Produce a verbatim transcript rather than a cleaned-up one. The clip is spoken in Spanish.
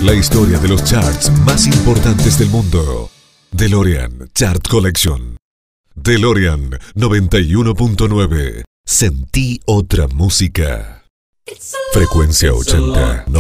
La historia de los charts más importantes del mundo. DeLorean Chart Collection. DeLorean noventa y uno punto nueve. Sentí otra música. Frecuencia ochenta.